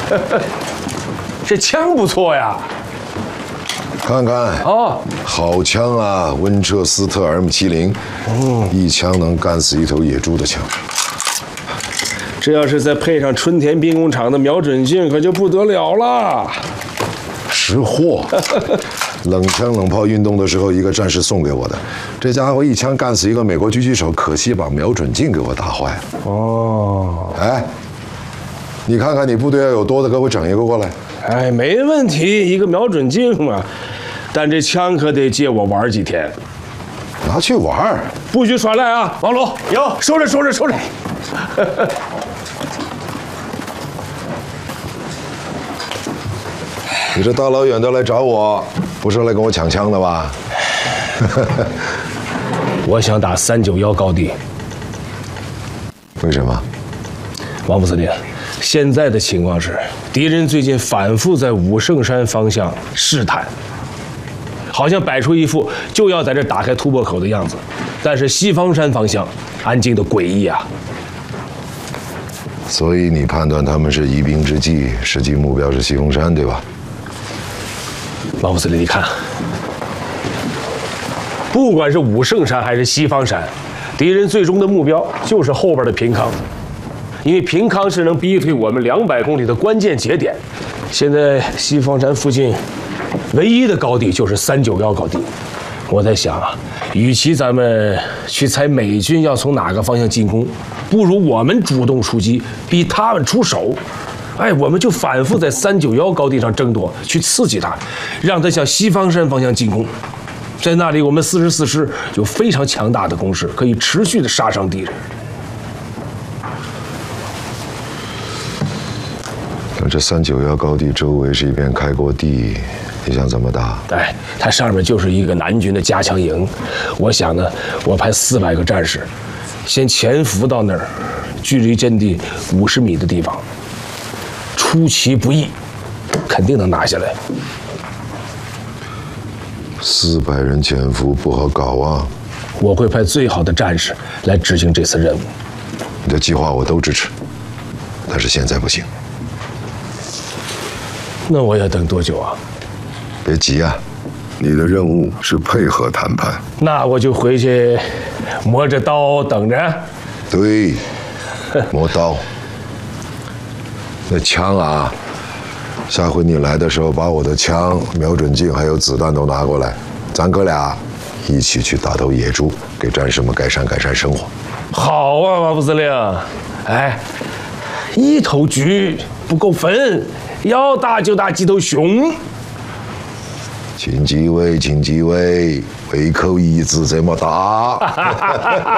这枪不错呀。 看看哦， 好枪啊，温彻斯特 M70，一枪能干死一头野猪的枪。 这要是再配上春田兵工厂的瞄准镜，可就不得了了。 识货。冷枪冷炮运动的时候，一个战士送给我的，这家伙一枪干死一个美国狙击手，可惜把瞄准镜给我打坏了。 哦， 哎，你看看你部队要有多的，给我整一个过来。 哎，没问题，一个瞄准镜嘛。但这枪可得借我玩几天， 拿去玩， 不许耍赖啊！王龙， 有， 收着收着收着。 你这大老远的来找我，不是来跟我抢枪的吧？ 我想打391高地。 为什么？ 王副司令，现在的情况是，敌人最近反复在武圣山方向试探，好像摆出一副就要在这打开突破口的样子，但是西方山方向安静的诡异啊。 所以你判断他们是疑兵之计，实际目标是西峰山，对吧？ 王副司令，你看，不管是武圣山还是西方山，敌人最终的目标就是后边的平康，因为平康是能逼退我们200公里的关键节点。现在西方山附近唯一的高地就是391高地。我在想啊，与其咱们去猜美军要从哪个方向进攻，不如我们主动出击，逼他们出手。哎，我们就反复在391高地上争夺，去刺激他，让他向西方山方向进攻。在那里，我们44师有非常强大的攻势，可以持续的杀伤敌人。 但这391高地周围是一片开阔地，你想怎么打？ 哎，它上面就是一个南军的加强营。我想呢，我派400个战士，先潜伏到那儿，距离阵地50米的地方。出其不意，肯定能拿下来。 400人潜伏不好搞啊！ 我会派最好的战士来执行这次任务。 你的计划我都支持，但是现在不行。 那我要等多久啊？ 别急啊，你的任务是配合谈判。 那我就回去磨着刀等着。 对，磨刀。那枪啊，下回你来的时候，把我的枪、瞄准镜还有子弹都拿过来，咱哥俩一起去打头野猪，给战士们改善改善生活。 好啊，王副司令。哎，一头橘不够分，要打就打几头熊。 请几位，请几位，胃口一直这么大。